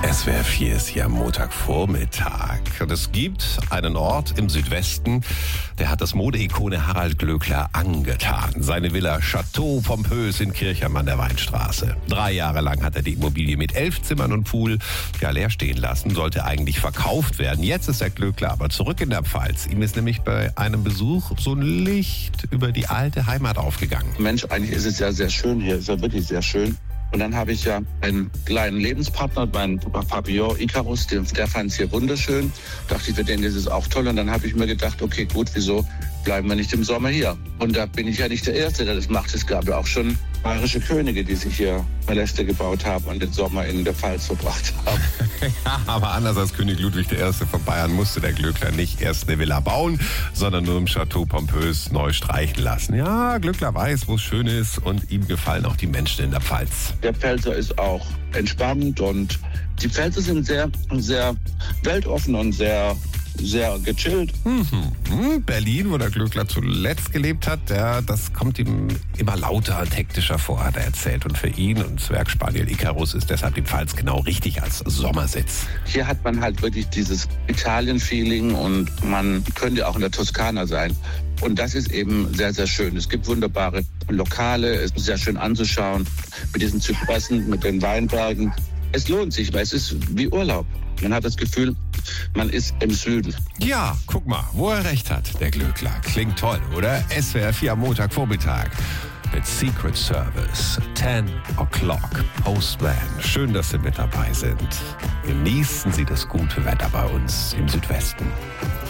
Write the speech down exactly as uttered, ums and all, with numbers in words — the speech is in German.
S W R vier ist hier am Montagvormittag. Und es gibt einen Ort im Südwesten, der hat das Modeikone Harald Glöckler angetan. Seine Villa Château Pompös in Kirchheim an der Weinstraße. Drei Jahre lang hat er die Immobilie mit elf Zimmern und Pool ja, leer stehen lassen, sollte eigentlich verkauft werden. Jetzt ist der Glöckler aber zurück in der Pfalz. Ihm ist nämlich bei einem Besuch so ein Licht über die alte Heimat aufgegangen. Mensch, eigentlich ist es ja sehr schön hier, ist ja wirklich sehr schön. Und dann habe ich ja einen kleinen Lebenspartner, meinen Papillon Icarus, der fand es hier wunderschön. Dachte ich, für den ist es auch toll. Und dann habe ich mir gedacht, okay, gut, wieso bleiben wir nicht im Sommer hier? Und da bin ich ja nicht der Erste, der das macht. Es gab ja auch schon bayerische Könige, die sich hier Paläste gebaut haben und den Sommer in der Pfalz verbracht haben. Ja, aber anders als König Ludwig der Erste von Bayern musste der Glöckler nicht erst eine Villa bauen, sondern nur im Château Pompös neu streichen lassen. Ja, Glöckler weiß, wo es schön ist und ihm gefallen auch die Menschen in der Pfalz. Der Pfälzer ist auch entspannt und die Pfälzer sind sehr, sehr weltoffen und sehr sehr gechillt. Mhm. Berlin, wo der Glöckler zuletzt gelebt hat, ja, das kommt ihm immer lauter und hektischer vor, hat er erzählt. Und für ihn und Zwergspaniel Icarus ist deshalb die Pfalz genau richtig als Sommersitz. Hier hat man halt wirklich dieses Italien-Feeling und man könnte auch in der Toskana sein. Und das ist eben sehr, sehr schön. Es gibt wunderbare Lokale, es ist sehr schön anzuschauen mit diesen Zypressen, mit den Weinbergen. Es lohnt sich, weil es ist wie Urlaub. Man hat das Gefühl, man ist im Süden. Ja, guck mal, wo er recht hat, der Glöckler. Klingt toll, oder? S W R vier am Montagvormittag mit Secret Service. ten o'clock Postman. Schön, dass Sie mit dabei sind. Genießen Sie das gute Wetter bei uns im Südwesten.